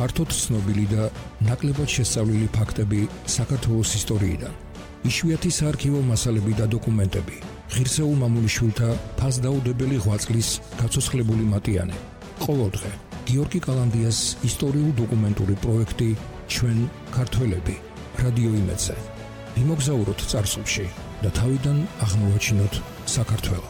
ფართოდ ცნობილი და ნაკლებად შესწავლილი ფაქტები საქართველოს ისტორიიდან. იშვიათი საარქივო მასალები და დოკუმენტები. ღირსეულ მამულიშვილთა ფასდაუდებელი ღვაწლის გაცოცხლებული მატიანე. ყოველდღე გიორგი კალანდიას ისტორიულ-დოკუმენტური პროექტი ჩვენ ქართველები რადიო იმედზე. ვიმოგზაუროთ წარსულში და თავიდან აღმოვაჩინოთ საქართველო.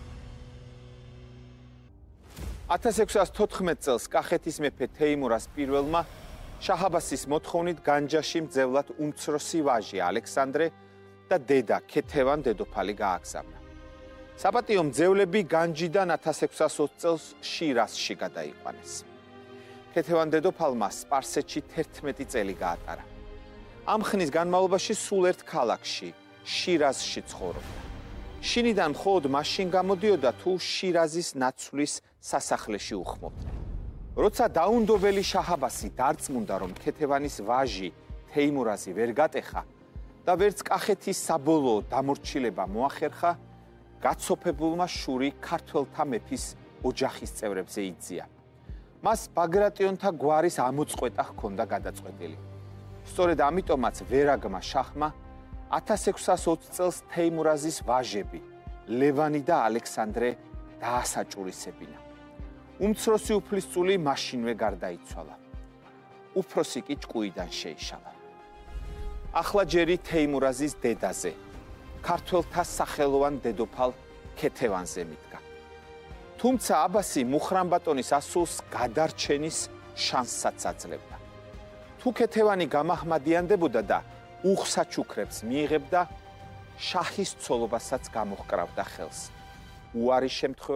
1614 წელს კახეთის მეფე თეიმურას პირველმა შაჰ-აბასის მოთხოვნით განჯაში მძევლად უმცროსი ვაჟი ალექსანდრე და დედა ქეთევან დედოფალი გააგზავნა. საპატიო მძევლები განჯიდან 1620 წელს შირაზში გადაიყვანეს. ქეთევან დედოფალმა სპარსეთში 11 წელი გაატარა. ამ ხნის განმავლობაში სულ ერთ ქალაქში, შირაზში ცხოვრობდა. შინიდან მხოლოდ მაშინ გამოდიოდა თუ შირაზის ნაცვლის სასახლეში უხმობდნენ. როცა დაუნდობელი შაჰ-აბასი დარწმუნდა, რომ ქეთევანის ვაჟი თეიმურაზი ვერ გატეხა და ვერც კახეთის საბოლოო დამორჩილება მოახერხა, გაცოფებულმა შური ქართველთა მეფის ოჯახის წევრებზე იძია. მას ბაგრატიონთა გვარის ამოწყვეტა ჰქონდა გადაწყვეტილი. სწორედ ამიტომაც ვერაგმა შაჰმა 1620 წელს თეიმურაზის ვაჟები ლევანი და ალექსანდრე დაასაჭურისებინა. უმცროსი უფლისწული მაშინვე გარდაიცვალა. უფროსი კი ჭკუიდან შეიშალა. ახლა ჯერი თეიმურაზის დედაზე, ქართველთა სახელოვან დედოფალ ქეთევანზე მიდგა. თუმცა აბასი მუხრანბატონის ასულს გადარჩენის შანსსაც აძლევდა. თუ ქეთევანი გამაჰმადიანდებოდა და უხსაჩუქრებს მიიღებდა, შაჰის ცოლობასაც გამოჰკრავდა ხელს. უარის შემთხვევაში